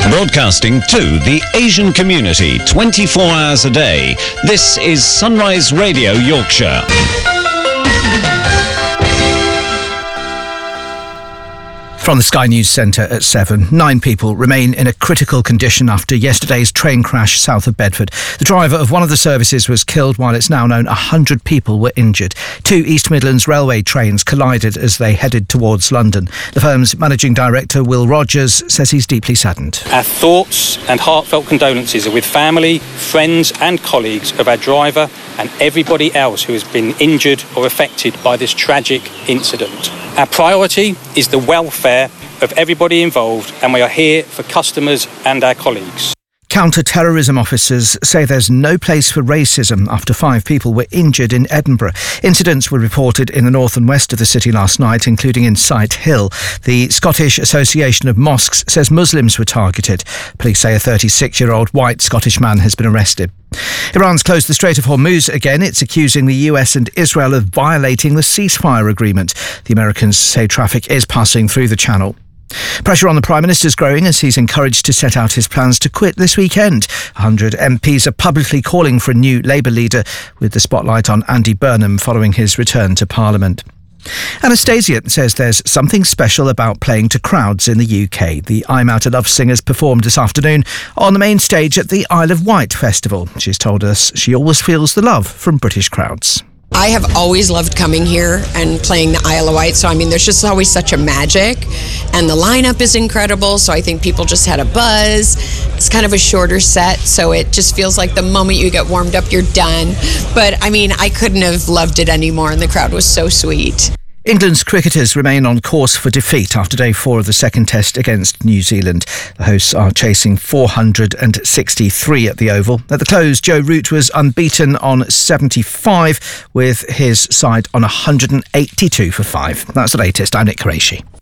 Broadcasting to the Asian community 24 hours a day. This is Sunrise Radio Yorkshire. From the Sky News Centre at 7, 9 people remain in a critical condition after yesterday's train crash south of Bedford. The driver of one of the services was killed, while it's now known 100 people were injured. 2 East Midlands Railway trains collided as they headed towards London. The firm's managing director, Will Rogers, says he's deeply saddened. Our thoughts and heartfelt condolences are with family, friends and colleagues of our driver and everybody else who has been injured or affected by this tragic incident. Our priority is the welfare of everybody involved, and we are here for customers and our colleagues. Counter-terrorism officers say there's no place for racism after 5 people were injured in Edinburgh. Incidents were reported in the north and west of the city last night, including in Sight Hill. The Scottish Association of Mosques says Muslims were targeted. Police say a 36-year-old white Scottish man has been arrested. Iran's closed the Strait of Hormuz again. It's accusing the US and Israel of violating the ceasefire agreement. The Americans say traffic is passing through the channel. Pressure on the Prime Minister is growing as he's encouraged to set out his plans to quit this weekend. 100 MPs are publicly calling for a new Labour leader, with the spotlight on Andy Burnham following his return to Parliament. Anastasia says there's something special about playing to crowds in the UK. The I'm Out of Love singers performed this afternoon on the main stage at the Isle of Wight Festival. She's told us she always feels the love from British crowds. I have always loved coming here and playing the Isle of Wight, so I mean there's just always such a magic, and the lineup is incredible, so I think people just had a buzz. It's kind of a shorter set, so it just feels like the moment you get warmed up you're done, but I mean I couldn't have loved it anymore, and the crowd was so sweet. England's cricketers remain on course for defeat after day 4 of the second test against New Zealand. The hosts are chasing 463 at the Oval. At the close, Joe Root was unbeaten on 75, with his side on 182 for 5. That's the latest. I'm Nick Qureshi.